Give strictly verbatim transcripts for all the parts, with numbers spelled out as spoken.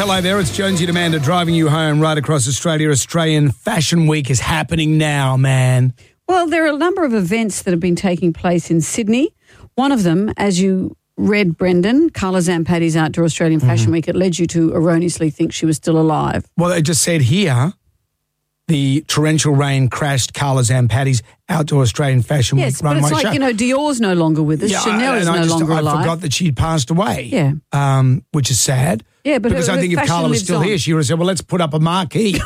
Hello there, it's Jonesy and Amanda driving you home right across Australia. Australian Fashion Week is happening now, man. Well, there are a number of events that have been taking place in Sydney. One of them, as you read, Brendan, Carla Zampatti's Outdoor Australian Fashion mm-hmm. Week, it led you to erroneously think she was still alive. Well, they just said here, the torrential rain crashed Carla Zampatti's Outdoor Australian Fashion yes, Week runway show. Yes, but it's like, show. you know, Dior's no longer with us. Yeah, Chanel I, is I no just, longer I alive. I forgot that she'd passed away, yeah, um, which is sad. Yeah, but because her, I think her if Carla was still on. here, she would have said, well, let's put up a marquee.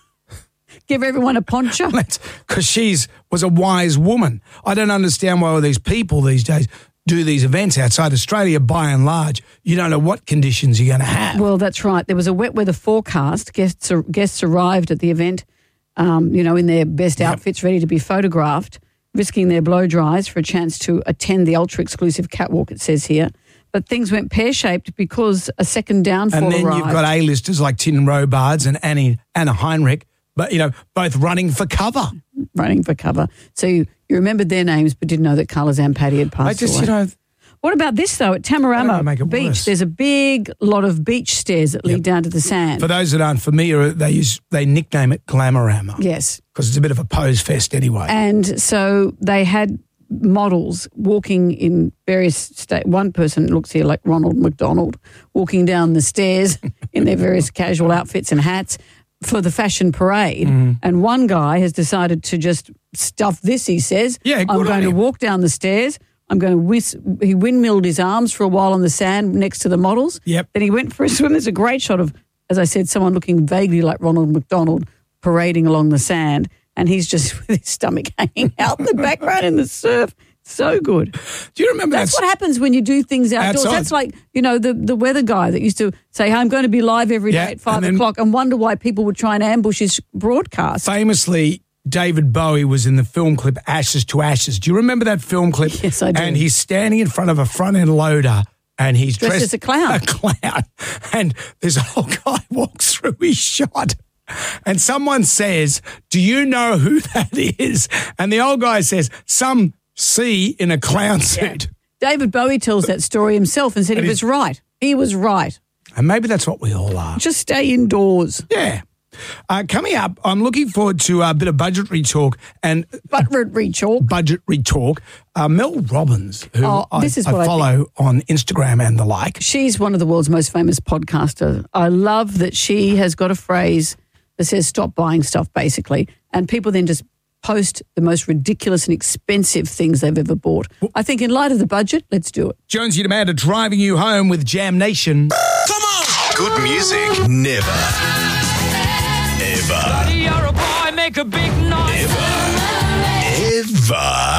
Give everyone a poncho. Because she's was a wise woman. I don't understand why all these people these days do these events outside Australia. By and large, you don't know what conditions you're going to have. Well, that's right. There was a wet weather forecast. Guests guests arrived at the event, um, you know, in their best yep. outfits, ready to be photographed, risking their blow dries for a chance to attend the ultra-exclusive catwalk, it says here. But things went pear-shaped because a second downfall arrived. And then arrived. You've got A-listers like Tin Robards and Annie, Anna Heinrich, but, you know, both running for cover. Running for cover. So you, you remembered their names but didn't know that Carla Zampatti had passed I just, away. you know... What about this, though? At Tamarama Beach, worse. There's a big lot of beach stairs that lead yep. down to the sand. For those that aren't familiar, they use they nickname it Glamorama. Yes. Because it's a bit of a pose fest anyway. And so they had models walking in various states. One person looks here like Ronald McDonald, walking down the stairs in their various casual outfits and hats for the fashion parade. Mm. And one guy has decided to just stuff this, he says. Yeah, good I'm going to walk down the stairs. I'm going to whiz. He windmilled his arms for a while on the sand next to the models. Yep. Then he went for a swim. There's a great shot of, as I said, someone looking vaguely like Ronald McDonald parading along the sand, and he's just with his stomach hanging out in the background in the surf. So good. Do you remember that's that? what happens when you do things outdoors. Outside. That's like, you know, the, the weather guy that used to say, hey, I'm going to be live every yeah, day at five and then, o'clock and wonder why people would try and ambush his broadcast. Famously, David Bowie was in the film clip Ashes to Ashes. Do you remember that film clip? Yes, I do. And he's standing in front of a front-end loader and he's dressed, dressed as a clown. A clown. And this old guy walks through his shot and someone says, do you know who that is? And the old guy says, some C in a clown suit. Yeah. David Bowie tells that story himself and said and he was right. He was right. And maybe that's what we all are. Just stay indoors. Yeah. Uh, coming up, I'm looking forward to a bit of budgetary talk and budgetary talk. Budgetary talk. Uh, Mel Robbins, who oh, I, this is I what follow I on Instagram and the like. She's one of the world's most famous podcasters. I love that she has got a phrase that says "stop buying stuff," basically, and people then just post the most ridiculous and expensive things they've ever bought. Well, I think in light of the budget, let's do it. Jonesy and Amanda driving you home with Jam Nation. Come on! Good music never. Ever. Buddy, you're a boy, make a big noise. Ever.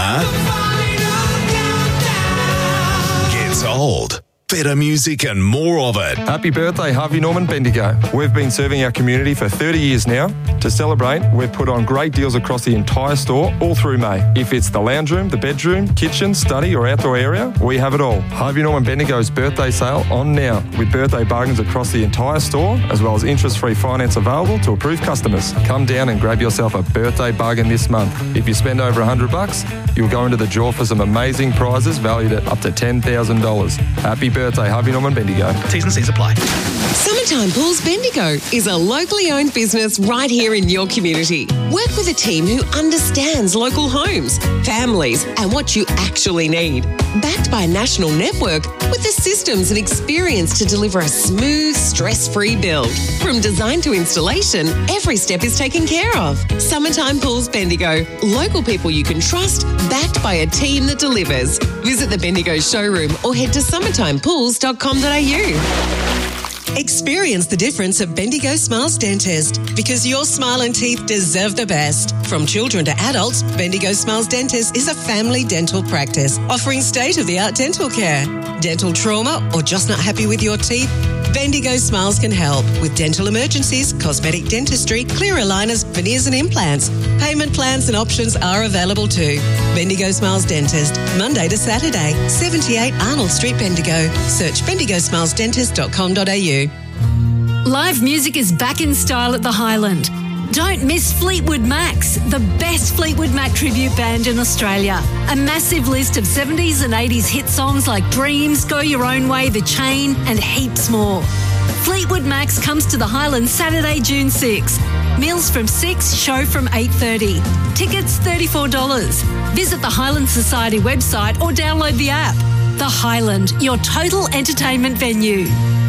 Ever. Gets old. Better music and more of it. Happy birthday, Harvey Norman Bendigo. We've been serving our community for thirty years now. To celebrate, we've put on great deals across the entire store all through May. If it's the lounge room, the bedroom, kitchen, study or outdoor area, we have it all. Harvey Norman Bendigo's birthday sale on now with birthday bargains across the entire store as well as interest-free finance available to approved customers. Come down and grab yourself a birthday bargain this month. If you spend over one hundred bucks, you'll go into the draw for some amazing prizes valued at up to ten thousand dollars. Happy birthday. Birthday, Harvey Norman Bendigo. T's and C's apply. Summertime Pools Bendigo is a locally owned business right here in your community. Work with a team who understands local homes, families, and what you actually need. Backed by a national network with the systems and experience to deliver a smooth, stress-free build. From design to installation, every step is taken care of. Summertime Pools Bendigo. Local people you can trust, backed by a team that delivers. Visit the Bendigo showroom or head to summertime pools dot com dot a u. Experience the difference at Bendigo Smiles Dentist because your smile and teeth deserve the best. From children to adults, Bendigo Smiles Dentist is a family dental practice offering state-of-the-art dental care. Dental trauma or just not happy with your teeth? Bendigo Smiles can help with dental emergencies, cosmetic dentistry, clear aligners, veneers and implants. Payment plans and options are available too. Bendigo Smiles Dentist, Monday to Saturday, seventy-eight Arnold Street, Bendigo. Search bendigo smiles dentist dot com dot a u. Live music is back in style at the Highland. Don't miss Fleetwood Macs, the best Fleetwood Mac tribute band in Australia. A massive list of seventies and eighties hit songs like Dreams, Go Your Own Way, The Chain, and heaps more. Fleetwood Max comes to the Highlands Saturday, June sixth. Meals from six, show from eight thirty. Tickets thirty-four dollars. Visit the Highland Society website or download the app. The Highland, your total entertainment venue.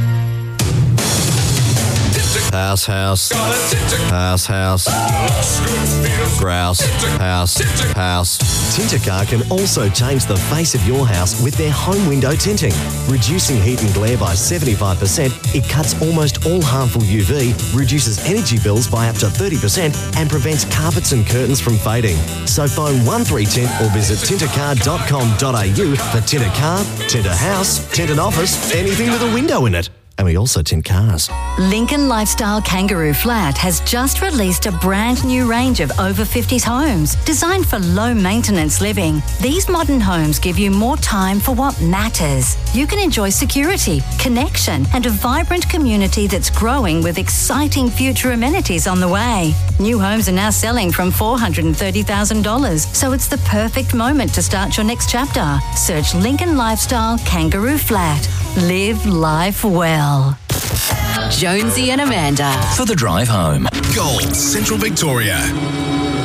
House, house, house, house, grouse, house, house. Tintercar can also change the face of your house with their home window tinting. Reducing heat and glare by seventy-five percent, it cuts almost all harmful U V, reduces energy bills by up to thirty percent and prevents carpets and curtains from fading. So phone one three tint or visit tintercar dot com dot a u for Tinter Car, Tinter House, Tinter Office, anything with a window in it. And we also tint cars. Lincoln Lifestyle Kangaroo Flat has just released a brand new range of over fifties homes designed for low maintenance living. These modern homes give you more time for what matters. You can enjoy security, connection, and a vibrant community that's growing with exciting future amenities on the way. New homes are now selling from four hundred thirty thousand dollars, so it's the perfect moment to start your next chapter. Search Lincoln Lifestyle Kangaroo Flat. Live life well. Jonesy and Amanda. For the drive home. Gold, Central Victoria.